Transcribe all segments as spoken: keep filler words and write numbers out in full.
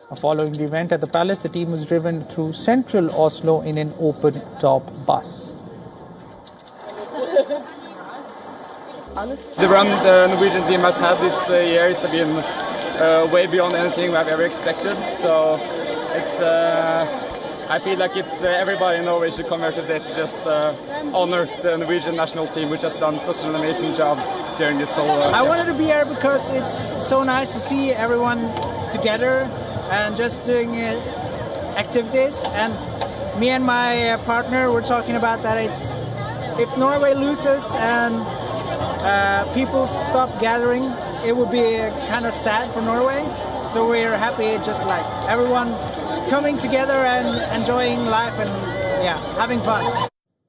Following the event at the palace, the team was driven through central Oslo in an open-top bus. The run the Norwegian team has had this uh, year has been uh, way beyond anything we have ever expected. So it's, uh, I feel like it's uh, everybody in Norway should come here today to just uh, honor the Norwegian national team, which has done such an amazing job during this whole. Uh, I wanted to be here because it's so nice to see everyone together and just doing uh, activities. And me and my uh, partner were talking about that. It's if Norway loses and uh, people stop gathering, it would be uh, kind of sad for Norway. So we're happy, just like everyone coming together and enjoying life and yeah, having fun.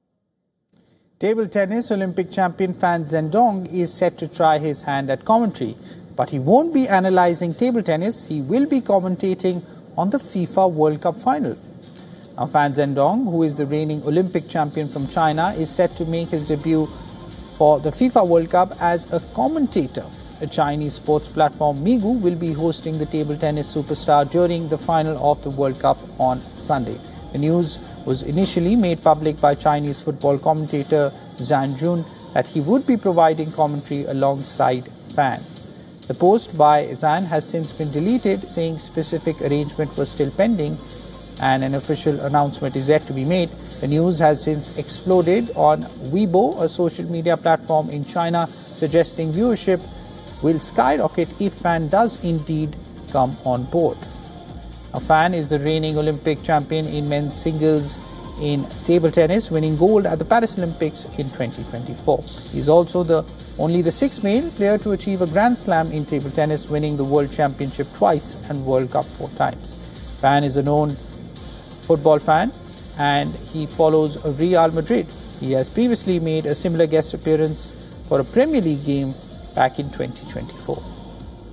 Table tennis Olympic champion Fan Zhendong is set to try his hand at commentary. But he won't be analysing table tennis, he will be commentating on the FIFA World Cup final. Now, Fan Zhendong, who is the reigning Olympic champion from China, is set to make his debut for the FIFA World Cup as a commentator. A Chinese sports platform Migu will be hosting the table tennis superstar during the final of the World Cup on Sunday. The news was initially made public by Chinese football commentator Zhang Jun that he would be providing commentary alongside Fan. The post by Zhang has since been deleted, saying specific arrangement was still pending and an official announcement is yet to be made. The news has since exploded on Weibo, a social media platform in China, suggesting viewership will skyrocket if Fan does indeed come on board. Now, Fan is the reigning Olympic champion in men's singles in table tennis, winning gold at the Paris Olympics in twenty twenty-four. He is also the only the sixth male player to achieve a Grand Slam in table tennis, winning the World Championship twice and World Cup four times. Fan is a known football fan and he follows Real Madrid. He has previously made a similar guest appearance for a Premier League game back in twenty twenty-four.